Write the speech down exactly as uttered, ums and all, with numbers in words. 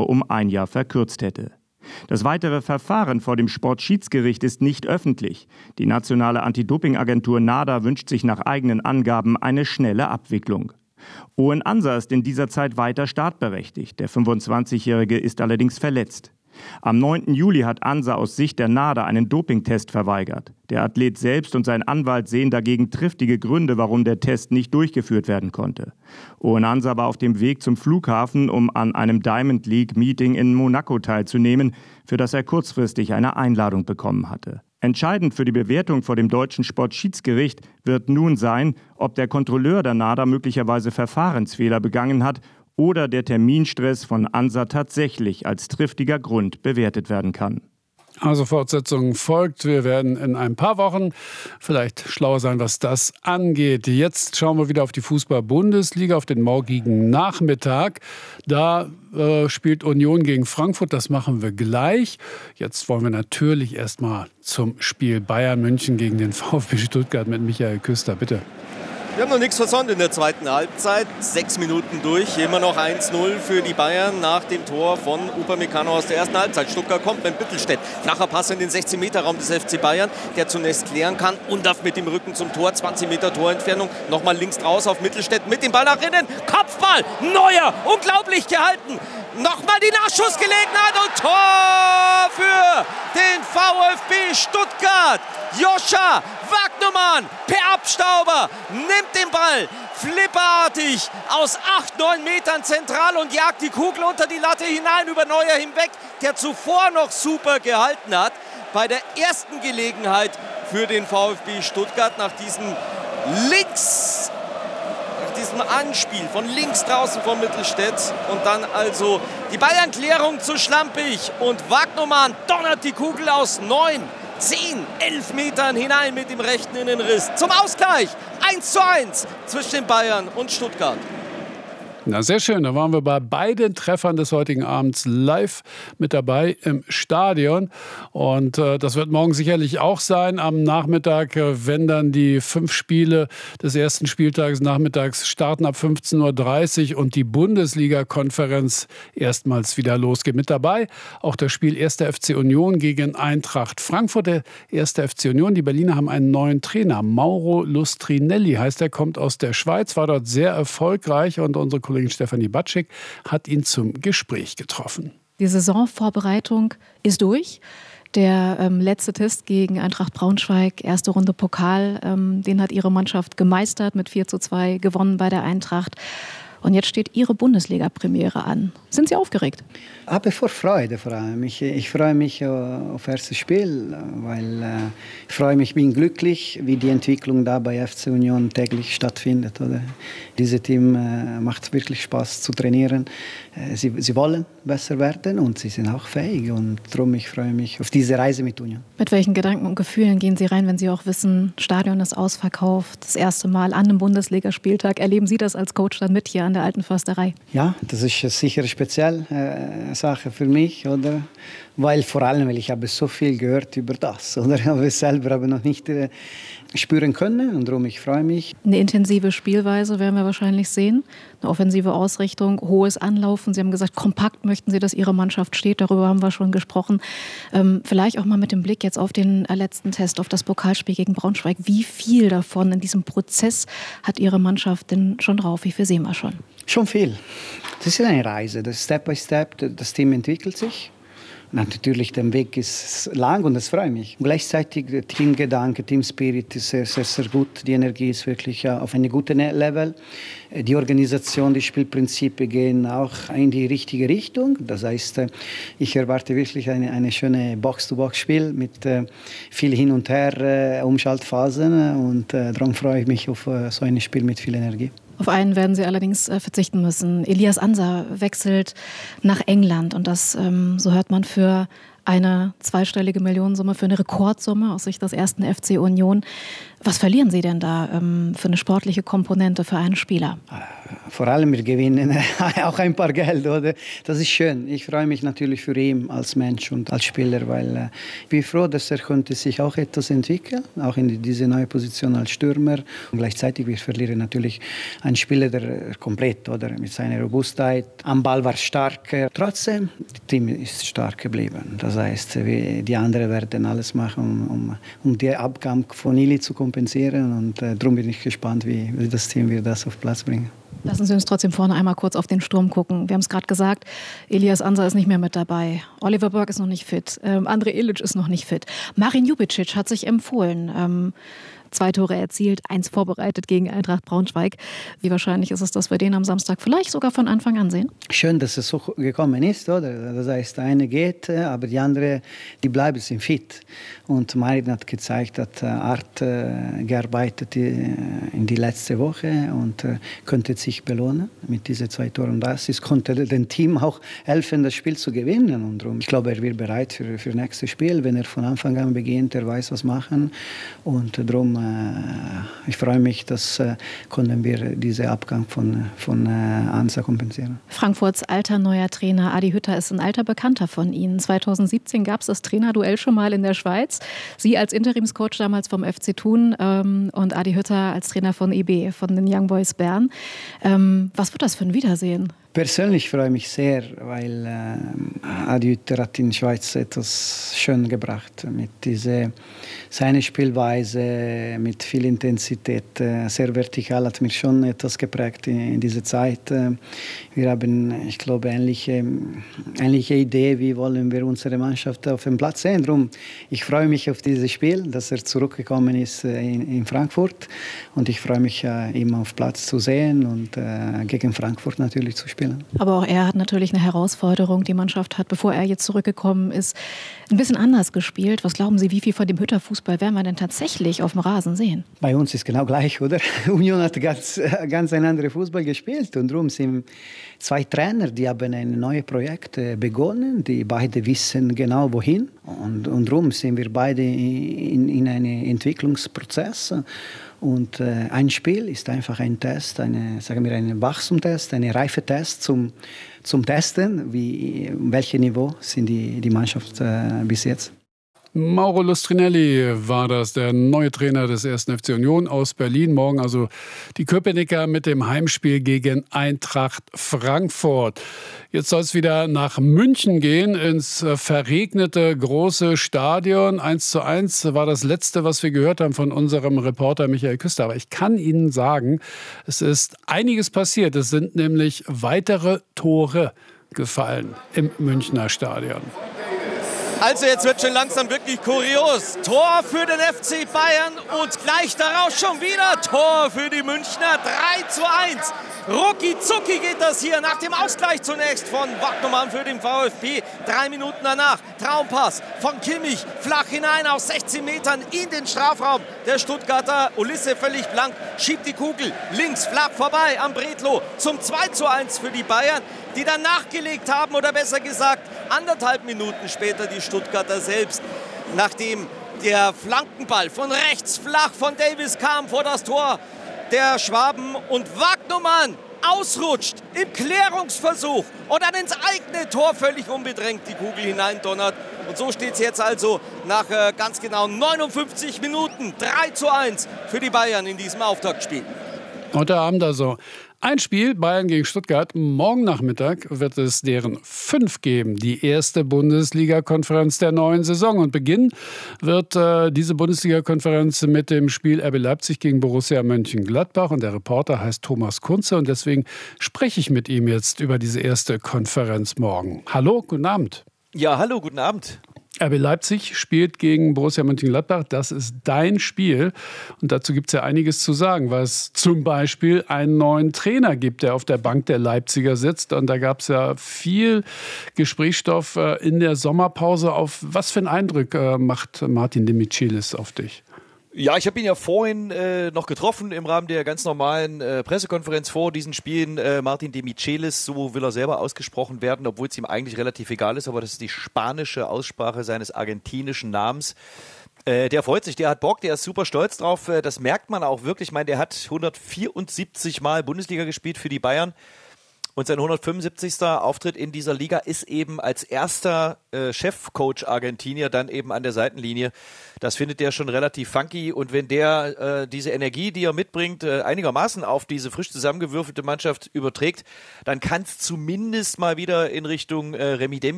um ein Jahr verkürzt hätte. Das weitere Verfahren vor dem Sportschiedsgericht ist nicht öffentlich. Die nationale Anti-Doping-Agentur NADA wünscht sich nach eigenen Angaben eine schnelle Abwicklung. Owen Ansa ist in dieser Zeit weiter startberechtigt. Der fünfundzwanzigjährige ist allerdings verletzt. Am neunten Juli hat Ansa aus Sicht der NADA einen Dopingtest verweigert. Der Athlet selbst und sein Anwalt sehen dagegen triftige Gründe, warum der Test nicht durchgeführt werden konnte. Owen Ansa war auf dem Weg zum Flughafen, um an einem Diamond League Meeting in Monaco teilzunehmen, für das er kurzfristig eine Einladung bekommen hatte. Entscheidend für die Bewertung vor dem deutschen Sportschiedsgericht wird nun sein, ob der Kontrolleur der NADA möglicherweise Verfahrensfehler begangen hat oder der Terminstress von Ansa tatsächlich als triftiger Grund bewertet werden kann. Also Fortsetzung folgt. Wir werden in ein paar Wochen vielleicht schlauer sein, was das angeht. Jetzt schauen wir wieder auf die Fußball-Bundesliga, auf den morgigen Nachmittag. Da äh, spielt Union gegen Frankfurt. Das machen wir gleich. Jetzt wollen wir natürlich erst mal zum Spiel Bayern München gegen den VfB Stuttgart mit Michael Küster. Bitte. Wir haben noch nichts versäumt in der zweiten Halbzeit. Sechs Minuten durch, immer noch eins null für die Bayern nach dem Tor von Upamecano aus der ersten Halbzeit. Stuttgart kommt mit Mittelstädt. Flacher Pass in den sechzehn Meter Raum des F C Bayern, der zunächst klären kann. Undaff mit dem Rücken zum Tor, zwanzig Meter Torentfernung. Nochmal links raus auf Mittelstädt mit dem Ball nach innen. Kopfball, Neuer, unglaublich gehalten. Nochmal die Nachschussgelegenheit und Tor für den VfB Stuttgart. Joscha Wagnermann per Abstauber nimmt den Ball flipperartig aus acht, neun Metern zentral und jagt die Kugel unter die Latte hinein über Neuer hinweg, der zuvor noch super gehalten hat. Bei der ersten Gelegenheit für den VfB Stuttgart nach diesem links diesem Anspiel von links draußen von Mittelstädt und dann also die Bayern-Klärung zu schlampig und Wagnermann donnert die Kugel aus neun, zehn, elf Metern hinein mit dem rechten Innenriss zum Ausgleich. eins zu eins zwischen den Bayern und Stuttgart. Na, sehr schön. Da waren wir bei beiden Treffern des heutigen Abends live mit dabei im Stadion. Und äh, das wird morgen sicherlich auch sein. Am Nachmittag, äh, wenn dann die fünf Spiele des ersten Spieltages nachmittags starten ab fünfzehn Uhr dreißig und die Bundesliga-Konferenz erstmals wieder losgeht. Mit dabei auch das Spiel erster F C Union gegen Eintracht Frankfurt. Der erster F C Union. Die Berliner haben einen neuen Trainer. Mauro Lustrinelli heißt er, kommt aus der Schweiz, war dort sehr erfolgreich und unsere Kollegin Stefanie Batschik hat ihn zum Gespräch getroffen. Die Saisonvorbereitung ist durch. Der ähm, letzte Test gegen Eintracht Braunschweig, erste Runde Pokal, ähm, den hat ihre Mannschaft gemeistert, mit vier zu zwei gewonnen bei der Eintracht. Und jetzt steht Ihre Bundesliga-Premiere an. Sind Sie aufgeregt? Aber vor Freude vor allem. Ich, ich freue mich auf das erste Spiel, weil äh, ich freue mich, bin glücklich, wie die Entwicklung da bei F C Union täglich stattfindet. Oder? Dieses Team äh, macht wirklich Spaß zu trainieren. Äh, sie, sie wollen besser werden und sie sind auch fähig. Und darum ich freue mich auf diese Reise mit Union. Mit welchen Gedanken und Gefühlen gehen Sie rein, wenn Sie auch wissen, Stadion ist ausverkauft, das erste Mal an einem Bundesligaspieltag? Erleben Sie das als Coach dann mit hier an der Alten Försterei? Ja, das ist sicher eine spezielle äh, Sache für mich, oder? Weil vor allem, weil ich habe so viel gehört über das, oder? Ich habe es selber aber noch nicht äh, spüren können und darum ich freue mich. Eine intensive Spielweise werden wir wahrscheinlich sehen, eine offensive Ausrichtung, hohes Anlaufen. Sie haben gesagt, kompakt möchten Sie, dass Ihre Mannschaft steht, darüber haben wir schon gesprochen. Ähm, vielleicht auch mal mit dem Blick jetzt auf den letzten Test, auf das Pokalspiel gegen Braunschweig. Wie viel davon in diesem Prozess hat Ihre Mannschaft denn schon drauf? Wie viel sehen wir schon? Schon viel. Das ist eine Reise, das Step by Step, das Team entwickelt sich. Natürlich, der Weg ist lang und das freut mich. Gleichzeitig der Teamgedanke, Teamspirit ist sehr, sehr, sehr gut. Die Energie ist wirklich auf einem guten Level. Die Organisation, die Spielprinzipien gehen auch in die richtige Richtung. Das heißt, ich erwarte wirklich eine, eine schöne Box-to-Box-Spiel mit viel Hin und Her, Umschaltphasen. Und darum freue ich mich auf so ein Spiel mit viel Energie. Auf einen werden Sie allerdings äh, verzichten müssen. Elias Ansa wechselt nach England und das, ähm, so hört man, für Eine zweistellige Millionensumme für eine Rekordsumme aus Sicht des ersten F C Union. Was verlieren Sie denn da ähm, für eine sportliche Komponente für einen Spieler? Vor allem, wir gewinnen auch ein paar Geld, oder? Das ist schön. Ich freue mich natürlich für ihn als Mensch und als Spieler, weil äh, ich bin froh, dass er konnte sich auch etwas entwickeln, auch in diese neue Position als Stürmer. Und gleichzeitig, wir verlieren natürlich einen Spieler, der komplett, oder, mit seiner Robustheit. Am Ball war stark. Trotzdem, das Team ist stark geblieben. Das heißt, wir, die anderen werden alles machen, um, um, um den Abgang von Ili zu kompensieren. Und äh, darum bin ich gespannt, wie, wie das Team wir das auf Platz bringen. Lassen Sie uns trotzdem vorne einmal kurz auf den Sturm gucken. Wir haben es gerade gesagt, Elias Ansa ist nicht mehr mit dabei. Oliver Burke ist noch nicht fit. Ähm, Andrej Ilić ist noch nicht fit. Marin Ljubicic hat sich empfohlen. Ähm, Zwei Tore erzielt, eins vorbereitet gegen Eintracht Braunschweig. Wie wahrscheinlich ist es, dass wir den am Samstag vielleicht sogar von Anfang an sehen? Schön, dass es so gekommen ist, oder? Das heißt, der eine geht, aber die andere, die bleiben sind fit. Und Marin hat gezeigt, dass Art äh, gearbeitet in die letzte Woche und äh, könnte sich belohnen mit diesen zwei Toren. Und das ist, konnte dem Team auch helfen, das Spiel zu gewinnen. Und darum, ich glaube, er wird bereit für für das nächste Spiel, wenn er von Anfang an beginnt, er weiß, was machen. Und darum ich freue mich, dass äh, können wir diesen Abgang von, von äh, Ansa kompensieren. Frankfurts alter neuer Trainer Adi Hütter ist ein alter Bekannter von Ihnen. zweitausendsiebzehn gab es das Trainerduell schon mal in der Schweiz. Sie als Interimscoach damals vom F C Thun ähm, und Adi Hütter als Trainer von I B, von den Young Boys Bern. Ähm, was wird das für ein Wiedersehen? Persönlich freue ich mich sehr, weil äh, Adi Hütter hat in der Schweiz etwas schön gebracht. Mit dieser, seiner Spielweise, mit viel Intensität, äh, sehr vertikal, hat mich schon etwas geprägt in, in dieser Zeit. Äh, wir haben, ich glaube, ähnliche, ähnliche Idee, wie wollen wir unsere Mannschaft auf dem Platz sehen. Darum, ich freue mich auf dieses Spiel, dass er zurückgekommen ist äh, in, in Frankfurt. Und ich freue mich, äh, ihn auf Platz zu sehen und äh, gegen Frankfurt natürlich zu spielen. Aber auch er hat natürlich eine Herausforderung. Die Mannschaft hat, bevor er jetzt zurückgekommen ist, ein bisschen anders gespielt. Was glauben Sie, wie viel von dem Hütter-Fußball werden wir denn tatsächlich auf dem Rasen sehen? Bei uns ist genau gleich, oder? Union hat ganz, ganz ein anderes Fußball gespielt. Und darum sind zwei Trainer, die haben ein neues Projekt begonnen. Die beide wissen genau, wohin. Und, und darum sind wir beide in, in einem Entwicklungsprozess. Und äh, ein Spiel ist einfach ein Test, eine, sagen wir, ein Wachstumstest, ein Reifetest zum, zum Testen, wie, welches Niveau sind die, die Mannschaft äh, bis jetzt. Mauro Lustrinelli war das, der neue Trainer des ersten F C Union aus Berlin. Morgen also die Köpenicker mit dem Heimspiel gegen Eintracht Frankfurt. Jetzt soll es wieder nach München gehen, ins verregnete große Stadion. eins zu eins war das Letzte, was wir gehört haben von unserem Reporter Michael Küster. Aber ich kann Ihnen sagen, es ist einiges passiert. Es sind nämlich weitere Tore gefallen im Münchner Stadion. Also jetzt wird schon langsam wirklich kurios. Tor für den F C Bayern und gleich daraus schon wieder Tor für die Münchner. drei zu eins. Rucki zucki geht das hier nach dem Ausgleich zunächst von Wagnumann für den VfB. Drei Minuten danach Traumpass von Kimmich flach hinein aus sechzehn Metern in den Strafraum. Der Stuttgarter Ulisse völlig blank, schiebt die Kugel links flach vorbei am Bredlow zum zwei zu eins für die Bayern, die dann nachgelegt haben, oder besser gesagt anderthalb Minuten später die Stuttgarter selbst, nachdem der Flankenball von rechts flach von Davis kam vor das Tor der Schwaben und Wagnumann ausrutscht im Klärungsversuch und dann ins eigene Tor völlig unbedrängt die Kugel hineindonnert. Und so steht es jetzt also nach äh, ganz genau neunundfünfzig Minuten drei zu eins für die Bayern in diesem Auftaktspiel. Heute Abend also ein Spiel, Bayern gegen Stuttgart. Morgen Nachmittag wird es deren fünf geben. Die erste Bundesliga-Konferenz der neuen Saison. Und beginnen wird äh, diese Bundesliga-Konferenz mit dem Spiel R B Leipzig gegen Borussia Mönchengladbach. Und der Reporter heißt Thomas Kunze. Und deswegen spreche ich mit ihm jetzt über diese erste Konferenz morgen. Hallo, guten Abend. Ja, hallo, guten Abend. R B Leipzig spielt gegen Borussia Mönchengladbach. Das ist dein Spiel. Und dazu gibt es ja einiges zu sagen, weil es zum Beispiel einen neuen Trainer gibt, der auf der Bank der Leipziger sitzt. Und da gab es ja viel Gesprächsstoff in der Sommerpause. Auf was für einen Eindruck macht Martin de Michelis auf dich? Ja, ich habe ihn ja vorhin äh, noch getroffen im Rahmen der ganz normalen äh, Pressekonferenz vor diesen Spielen. Äh, Martin de Michelis, so will er selber ausgesprochen werden, obwohl es ihm eigentlich relativ egal ist, aber das ist die spanische Aussprache seines argentinischen Namens. Äh, der freut sich, der hat Bock, der ist super stolz drauf. Äh, das merkt man auch wirklich. Ich meine, der hat hundertvierundsiebzig Mal Bundesliga gespielt für die Bayern. Und sein hundertfünfundsiebzigster Auftritt in dieser Liga ist eben als erster äh, Chefcoach Argentinier dann eben an der Seitenlinie. Das findet der schon relativ funky. Und wenn der äh, diese Energie, die er mitbringt, äh, einigermaßen auf diese frisch zusammengewürfelte Mannschaft überträgt, dann kann es zumindest mal wieder in Richtung äh, Remi Demi